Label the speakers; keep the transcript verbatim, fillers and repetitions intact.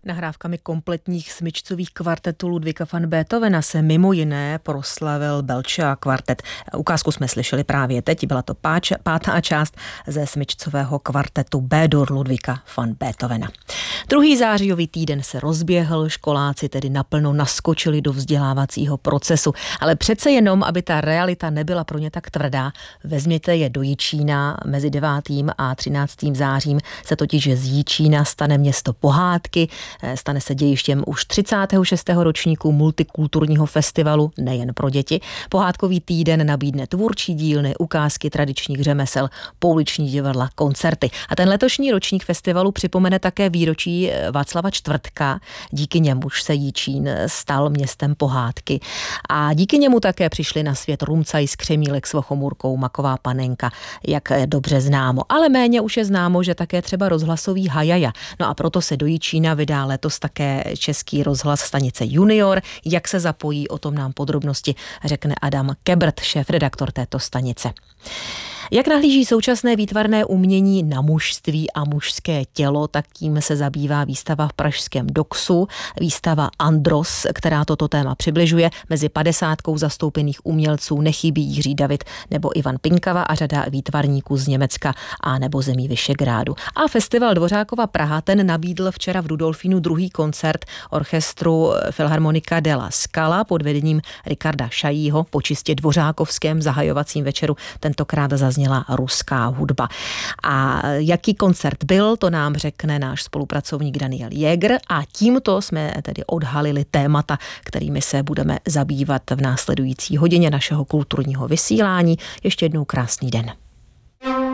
Speaker 1: Nahrávkami kompletních smyčcových kvartetů Ludwiga van Beethovena se mimo jiné proslavil Belča kvartet. Ukázku jsme slyšeli právě teď, byla to páč, pátá část ze smyčcového kvartetu B-dur Ludwiga van Beethovena. Druhý zářijový týden se rozběhl, školáci tedy naplno naskočili do vzdělávacího procesu, ale přece jenom, aby ta realita nebyla pro ně tak tvrdá, vezměte je do Jičína. Mezi devátým a třináctým zářím se totiž z Jičína stane město pohádky, stane se dějištěm už třicátého šestého ročníku multikulturního festivalu nejen pro děti. Pohádkový týden nabídne tvůrčí dílny, ukázky tradičních řemesel, pouliční divadla, koncerty. A ten letošní ročník festivalu připomene také výročí Václava Čtvrtka, díky němuž se Jičín stal městem pohádky. A díky němu také přišli na svět Rumcajs, Křemílek s Vochomůrkou, Maková panenka, jak dobře známo. Ale méně už je známo, že také třeba rozhlasový Hajaja. No a proto se do Jičína vydá letos také Český rozhlas stanice Junior. Jak se zapojí, o tom nám podrobnosti řekne Adam Kebrt, šéfredaktor této stanice. Jak nahlíží současné výtvarné umění na mužství a mužské tělo, tak tím se zabývá výstava v pražském Doxu, výstava Andros, která toto téma přibližuje. Mezi padesátkou zastoupených umělců nechybí Jiří David nebo Ivan Pinkava a řada výtvarníků z Německa a nebo zemí Vyšegrádu. A festival Dvořákova Praha, ten nabídl včera v Rudolfínu druhý koncert orchestru Filharmonika della Scala pod vedením Ricarda Šajího po čistě dvořákovském zahajovacím večeru. Tentokrát zazněla ruská hudba. A jaký koncert byl, to nám řekne náš spolupracovník Daniel Jäger a tímto jsme tedy odhalili témata, kterými se budeme zabývat v následující hodině našeho kulturního vysílání. Ještě jednou krásný den.